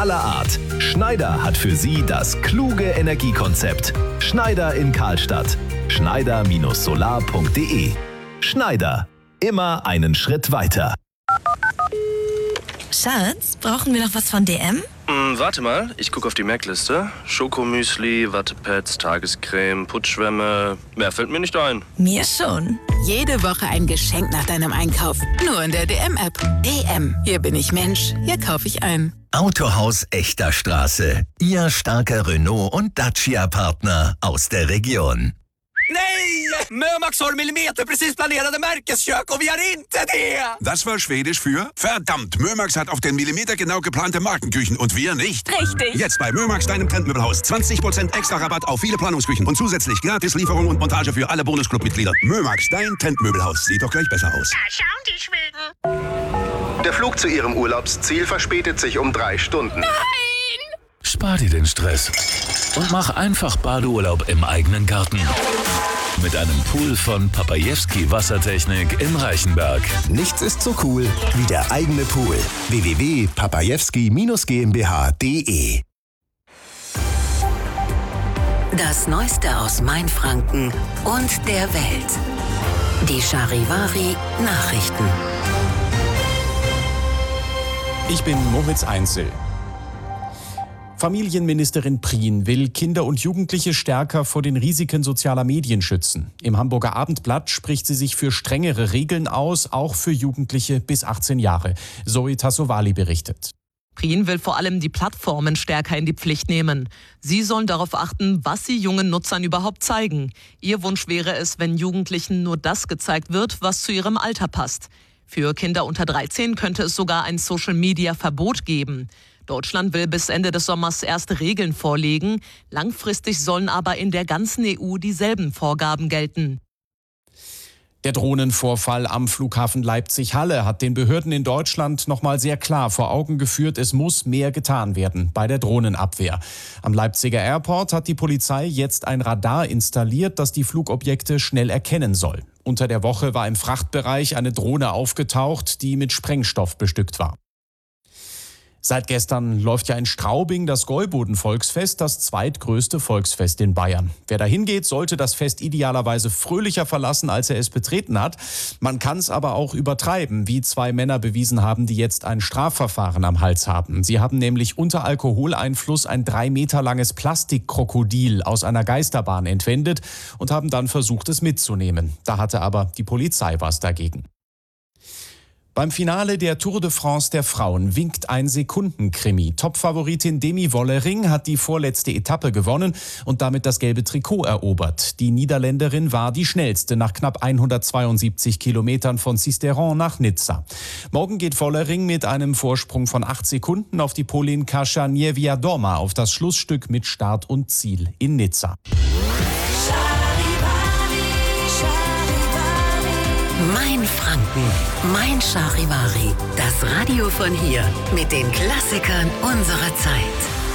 aller Art. Schneider hat für Sie das kluge Energiekonzept. Schneider in Karlstadt. Schneider-solar.de. Schneider. Immer einen Schritt weiter. Schatz, brauchen wir noch was von DM? Warte mal, ich gucke auf die Merkliste. Schokomüsli, Wattepads, Tagescreme, Putzschwämme. Mehr fällt mir nicht ein. Mir schon. Jede Woche ein Geschenk nach deinem Einkauf. Nur in der DM-App. DM. Hier bin ich Mensch. Hier kaufe ich ein. Autohaus Echter Straße. Ihr starker Renault- und Dacia-Partner aus der Region. Nej! Mömax har millimeterprecis planerade märkeskök och vi har inte det! Das war Schwedisch für verdammt, Mömax hat auf den Millimeter genau geplante Markenküchen und wir nicht. Richtig. Jetzt bei Mömax, deinem Trendmöbelhaus. 20% extra Rabatt auf viele Planungsküchen und zusätzlich gratis Lieferung und Montage für alle Bonusclub-Mitglieder. Mömax, dein Trendmöbelhaus. Sieht doch gleich besser aus. Da schauen die Schweden. Der Flug zu Ihrem Urlaubsziel verspätet sich um 3 Stunden. Spar dir den Stress und mach einfach Badeurlaub im eigenen Garten. Mit einem Pool von Papajewski Wassertechnik in Reichenberg. Nichts ist so cool wie der eigene Pool. www.papajewski-GmbH.de. Das Neueste aus Mainfranken und der Welt. Die Charivari Nachrichten. Ich bin Moritz Einzel. Familienministerin Prien will Kinder und Jugendliche stärker vor den Risiken sozialer Medien schützen. Im Hamburger Abendblatt spricht sie sich für strengere Regeln aus, auch für Jugendliche bis 18 Jahre. Zoe Tassovali berichtet. Prien will vor allem die Plattformen stärker in die Pflicht nehmen. Sie sollen darauf achten, was sie jungen Nutzern überhaupt zeigen. Ihr Wunsch wäre es, wenn Jugendlichen nur das gezeigt wird, was zu ihrem Alter passt. Für Kinder unter 13 könnte es sogar ein Social-Media-Verbot geben. Deutschland will bis Ende des Sommers erste Regeln vorlegen. Langfristig sollen aber in der ganzen EU dieselben Vorgaben gelten. Der Drohnenvorfall am Flughafen Leipzig-Halle hat den Behörden in Deutschland nochmal sehr klar vor Augen geführt, es muss mehr getan werden bei der Drohnenabwehr. Am Leipziger Airport hat die Polizei jetzt ein Radar installiert, das die Flugobjekte schnell erkennen soll. Unter der Woche war im Frachtbereich eine Drohne aufgetaucht, die mit Sprengstoff bestückt war. Seit gestern läuft ja in Straubing das Gäuboden-Volksfest, das zweitgrößte Volksfest in Bayern. Wer da hingeht, sollte das Fest idealerweise fröhlicher verlassen, als er es betreten hat. Man kann es aber auch übertreiben, wie 2 Männer bewiesen haben, die jetzt ein Strafverfahren am Hals haben. Sie haben nämlich unter Alkoholeinfluss ein 3 Meter langes Plastikkrokodil aus einer Geisterbahn entwendet und haben dann versucht, es mitzunehmen. Da hatte aber die Polizei was dagegen. Beim Finale der Tour de France der Frauen winkt ein Sekundenkrimi. Topfavoritin Demi Wollering hat die vorletzte Etappe gewonnen und damit das gelbe Trikot erobert. Die Niederländerin war die schnellste nach knapp 172 Kilometern von Sisteron nach Nizza. Morgen geht Wollering mit einem Vorsprung von 8 Sekunden auf die Polin Kasia Niewiadoma auf das Schlussstück mit Start und Ziel in Nizza. Mein Franken, mein Charivari. Das Radio von hier mit den Klassikern unserer Zeit.